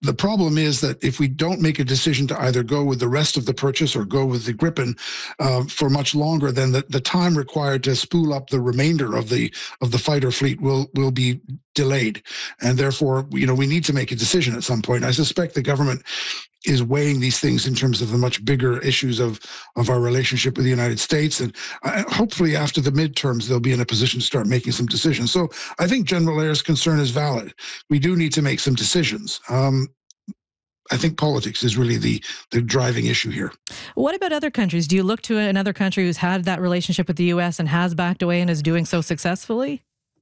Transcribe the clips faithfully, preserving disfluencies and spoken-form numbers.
the problem is that if we don't make a decision to either go with the rest of the purchase or go with the Gripen uh, for much longer, then the, the time required to spool up the remainder of the of the fighter fleet will will be delayed. And therefore, you know, we need to make a decision at some point. I suspect the government is weighing these things in terms of the much bigger issues of, of our relationship with the United States. And uh, hopefully after the midterms, they'll be in a position to start making some decisions. So I think General Ayer's concern is valid. We do need to make some decisions. Um, I think politics is really the, the driving issue here. What about other countries? Do you look to another country who's had that relationship with the U S and has backed away and is doing so successfully?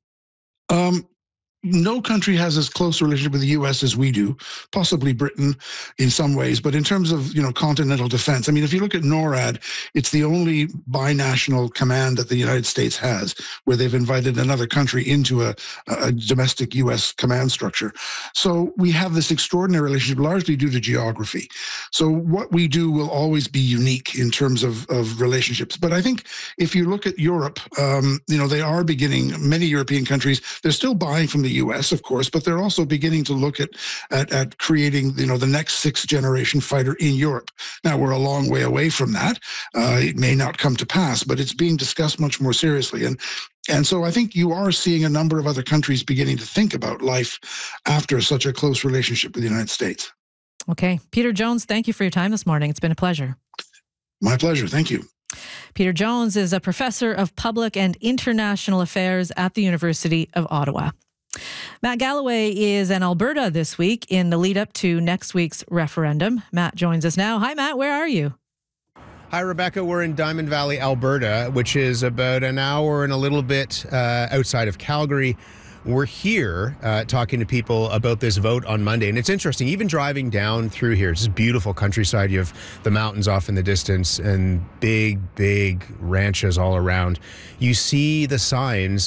Um, No country has as close a relationship with the U S as we do, possibly Britain in some ways. But in terms of, you know, continental defense, I mean, if you look at NORAD, it's the only binational command that the United States has, where they've invited another country into a, a domestic U S command structure. So we have this extraordinary relationship largely due to geography. So what we do will always be unique in terms of, of relationships. But I think if you look at Europe, um, you know, they are beginning, many European countries, they're still buying from the U S, of course, but they're also beginning to look at, at at creating, you know, the next sixth generation fighter in Europe. Now, we're a long way away from that. Uh, it may not come to pass, but it's being discussed much more seriously. And and so I think you are seeing a number of other countries beginning to think about life after such a close relationship with the United States. Okay. Peter Jones, thank you for your time this morning. It's been a pleasure. My pleasure. Thank you. Peter Jones is a professor of public and international affairs at the University of Ottawa. Matt Galloway is in Alberta this week in the lead up to next week's referendum. Matt joins us now. Hi, Matt. Where are you? Hi, Rebecca. We're in Diamond Valley, Alberta, which is about an hour and a little bit uh, outside of Calgary. We're here uh, talking to people about this vote on Monday. And it's interesting, even driving down through here, it's this beautiful countryside. You have the mountains off in the distance and big, big ranches all around. You see the signs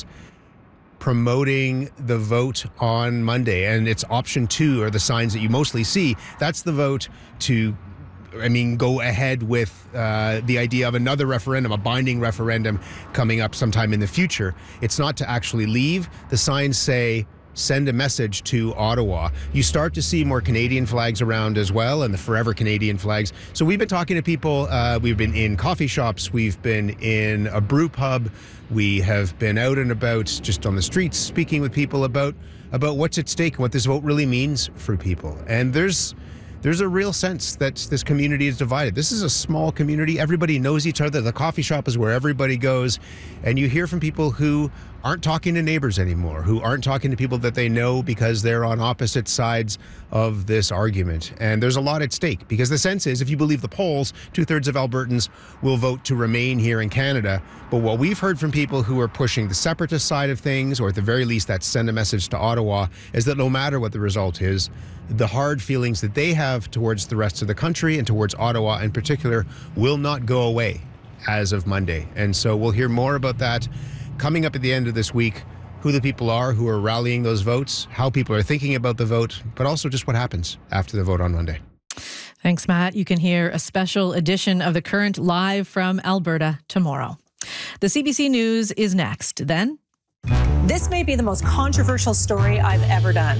promoting the vote on Monday, and it's option two are the signs that you mostly see. That's the vote to, I mean, go ahead with uh, the idea of another referendum, a binding referendum coming up sometime in the future. It's not to actually leave. The signs say, send a message to Ottawa. You start to see more Canadian flags around as well, and the Forever Canadian flags. So we've been talking to people. Uh, we've been in coffee shops. We've been in a brew pub. We have been out and about just on the streets speaking with people about about what's at stake and what this vote really means for people. And there's there's a real sense that this community is divided. This is a small community. Everybody knows each other. The coffee shop is where everybody goes. And you hear from people who aren't talking to neighbors anymore, who aren't talking to people that they know because they're on opposite sides of this argument. And there's a lot at stake because the sense is, if you believe the polls, two-thirds of Albertans will vote to remain here in Canada. But what we've heard from people who are pushing the separatist side of things, or at the very least that send a message to Ottawa, is that no matter what the result is, the hard feelings that they have towards the rest of the country and towards Ottawa in particular will not go away as of Monday. And so we'll hear more about that coming up at the end of this week, who the people are who are rallying those votes, how people are thinking about the vote, but also just what happens after the vote on Monday. Thanks, Matt. You can hear a special edition of The Current live from Alberta tomorrow. The C B C News is next. Then, this may be the most controversial story I've ever done.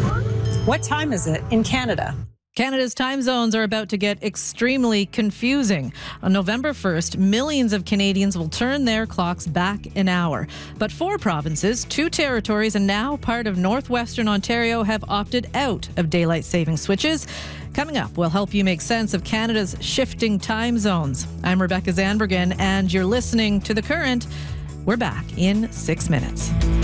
What time is it in Canada? Canada's time zones are about to get extremely confusing. On November first, millions of Canadians will turn their clocks back an hour. But four provinces, two territories, and now part of northwestern Ontario have opted out of daylight saving switches. Coming up, we'll help you make sense of Canada's shifting time zones. I'm Rebecca Zandbergen, and you're listening to The Current. We're back in six minutes.